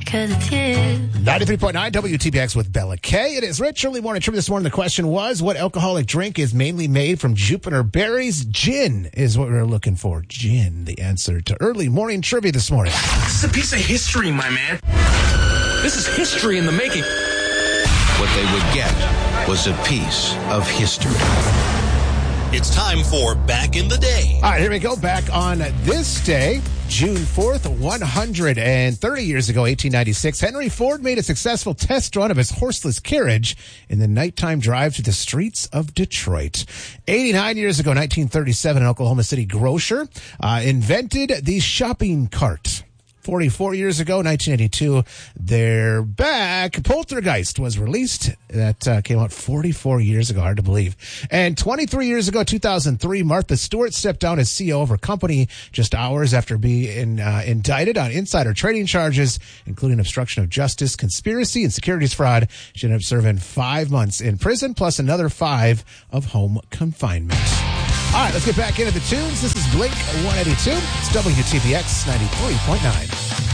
'cause it's you. 93.9 WTBX with Bella K. It is Rich. Early morning trivia this morning. The question was, what alcoholic drink is mainly made from Jupiter berries? Gin is what we're looking for. Gin, the answer to early morning trivia this morning. This is a piece of history, my man. This is history in the making. What they would get was a piece of history. It's time for Back in the Day. All right, here we go. Back on this day, June 4th, 130 years ago, 1896, Henry Ford made a successful test run of his horseless carriage in the nighttime drive to the streets of Detroit. 89 years ago, 1937, an Oklahoma City grocer invented the shopping cart. 44 years ago, 1982, they're back. Poltergeist was released. That came out 44 years ago. Hard to believe. And 23 years ago, 2003, Martha Stewart stepped down as CEO of her company just hours after being indicted on insider trading charges, including obstruction of justice, conspiracy, and securities fraud. She ended up serving 5 months in prison, plus another 5 of home confinement. All right, let's get back into the tunes. This is Blink 182. It's WTBX 93.9.